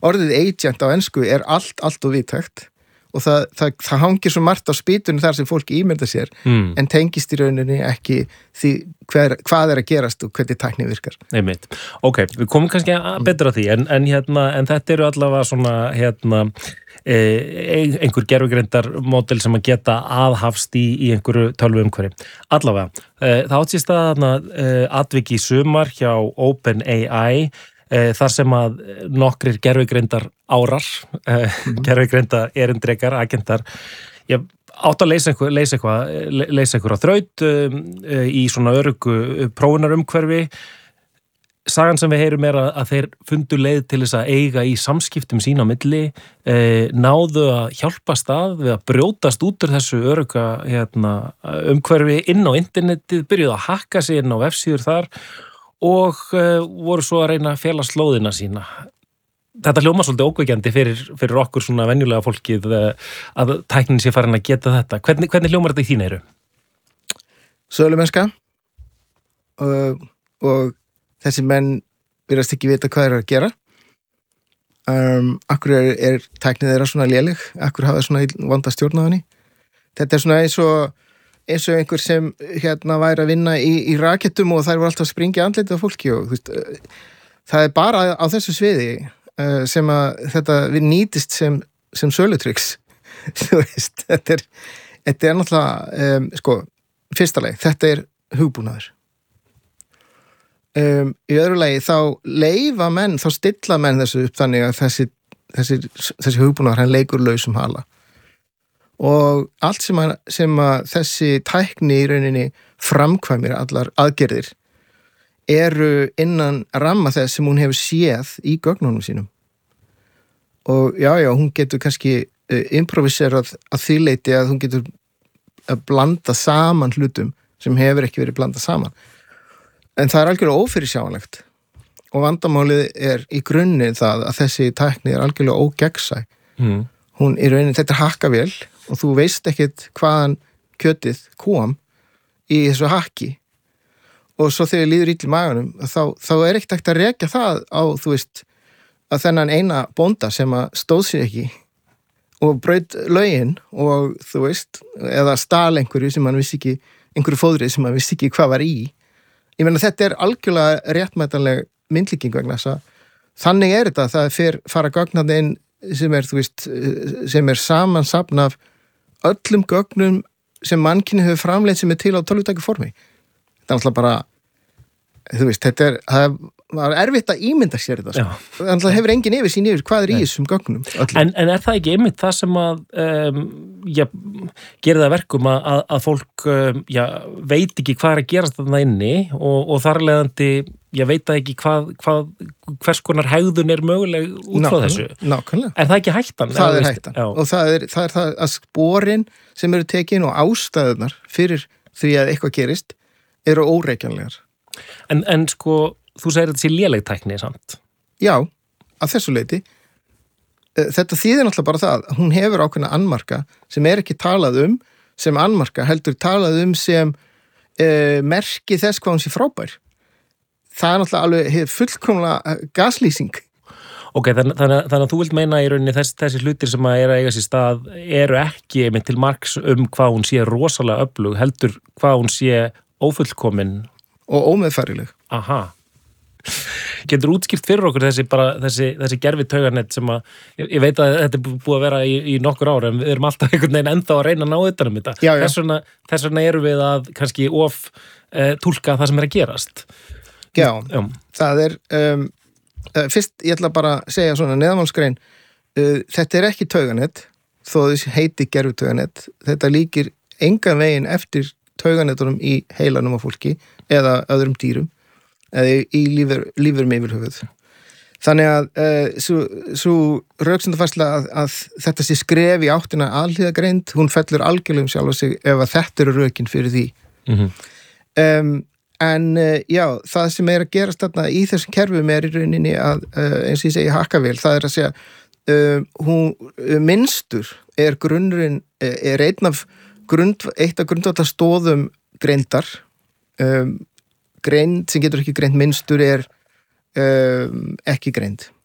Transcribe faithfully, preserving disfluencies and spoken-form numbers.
orðið agent á ensku er allt, allt og víðtækt og það, það, það hangir svo margt á spýtunni þar sem fólk ímynda sér mm. en tengist í rauninni ekki því hver, hvað er að gerast og hvernig tækni virkar. Einmitt. Ok, við komum kannski að betra á því en, en, hérna, en þetta eru allavega svona hérna, eh, einhver gervigreindar módel sem að geta aðhafst í, í einhverju tölvuumhverfi. Allavega, eh, það átt sér stað þarna eh, atvik í sumar hjá OpenAI þar sem að nokkrir gervigreindar árar, eh, mm. gervigreinda erindrekar, agentar, ég átt að leysa eitthvað, leysa eitthvað, leysa eitthvað á þraut um, í svona öruggu prófunarumhverfi. Sagan sem við heyrum er að, að þeir fundu leið til þess að eiga í samskiptum sín á milli, eh, náðu að hjálpast að við að brjótast út úr þessu örugga hérna, umhverfi inn á internetið, byrjuðu að hakka sig inn á vefsíður þar og uh, voru svo að reyna að fela slóðina sína. Þetta hljóma svolítið ókveikjandi fyrir, fyrir okkur svona venjulega fólkið uh, að tæknin sé farin að geta þetta. Hvernig, hvernig hljómar þetta í þín eyru? Sölumennska og, og þessi menn virðast ekki vita hvað er að gera. Um, akkur er, er tæknin þeirra svona léleg? Akkur hafa svona vonda stjórn á henni? Þetta er svona eins og eins og einhver sem hérna væri að vinna í, í rakettum og þær voru alltaf að springja andlitið á fólki og þú veist, það er bara á þessu sviði uh, sem að þetta við nýtist sem, sem sölutryggs þú veist, þetta er þetta er náttúrulega, um, sko fyrsta leið, þetta er hugbúnaður um, í öðru lagi þá leyfa menn, þá stilla menn þessu upp þannig að þessi, þessi, þessi hugbúnaður, hann leikur lausum hala og allt sem að, sem að þessi tækni í rauninni framkvæmir allar aðgerðir eru innan ramma þess sem hún hefur séð í gögnunum sínum og já, já, hún getur kannski uh, improviserað að því leyti að hún getur að blanda saman hlutum sem hefur ekki verið blandað saman en það er algjörlega ófyrirsjáanlegt og vandamálið er í grunni það að þessi tækni er algjörlega ógegnsæ mm. hún í rauninni, þetta er hakkavél og þú veist ekkert hvaðan kjötið kom í þessu hakki og svo þegar líður illa í maganum þá, þá er ekkert hægt að rekja það á, þú veist, að þennan eina bónda sem að stóð sér ekki og braut lögin og þú veist, eða stál einhverju sem hann vissi ekki, einhverju fóðrið sem hann vissi ekki hvað var í. Ég meina þetta er algjörlega réttmætanleg myndlíking vegna þess að þannig er þetta, það fer fara gögnandi inn sem er, þú veist, sem er samansafn af öllum gögnum sem mannkynni hefur framleitt sem er til á tölvutæku formi. Þetta er alltaf bara, þú veist, þetta er, það var erfitt að ímynda sér þetta. Sko. Þannig að hefur engin yfir sín yfir hvað er í þessum gögnum. En, en er það ekki einmitt það sem að, um, já, gerir það verkum að, að, að fólk, um, já, veit ekki hvað er að gerast þarna inni og, og þar leðandi, ég veit ekki hvað, hvað, hvers konar hegðun er möguleg út frá þessu. Nákvæmlega. Er það ekki hættan? Það er hættan. Já. Og það er, það er það að sporin sem eru tekin og ástæðunar fyrir því að eitthvað gerist eru óreikjanlegar. En, en sko, þú segir þetta sé léleg tækni, samt? Já, að þessu leyti. Þetta þýðir náttúrulega bara það að hún hefur ákveðna annmarka sem er ekki talað um sem annmarka, heldur talað um sem e, merki þess hvað hún sé frábær. Það er náttúrulega alveg fullkomlega gaslýsing. Ok, þannig, þannig, þannig að þú vilt meina í rauninni þess, þessi hlutir sem að er að eiga sér stað eru ekki með til marks um hvað hún sé rosalega öflug, heldur hvað hún sé ófullkomin. Og ómeðfærileg. Aha. Getur útskýrt fyrir okkur þessi, bara, þessi, þessi gerfi taugarnet sem að, ég, ég veit að þetta er búið að vera í, í nokkur ára en við erum alltaf einhvern veginn ennþá að reyna að ná utan um þetta. Já, já. Þess vegna, þess vegna erum við að kannski of uh, túlka það sem er að gerast. Já, Já. það er, um, uh, fyrst ég ætla bara að segja svona neðamálsgrein, uh, þetta er ekki tauganet, þó þessi heiti gerfi tauganet, þetta líkir engan veginn eftir tauganetunum í heilanum á fólki eða öðrum dýrum, eða í lífur, lífurum yfir höfuð. Þannig að uh, svo, svo röksemdafærsla að, að þetta sé skref í áttina alhliðagreind, hún fellur algjörlega um sjálfa sig ef að þetta eru rökin fyrir því. Mm-hmm. um, En uh, já, það sem er að gerast þarna í þessum kerfum er í rauninni að, uh, eins og ég segi, hakkavél, það er að segja, uh, hún, uh, minnstur er grunnurinn, uh, er einn af grund, eitt af grundvallarstóðum greindar. Um, greind sem getur ekki greint minnstur er um, ekki greind.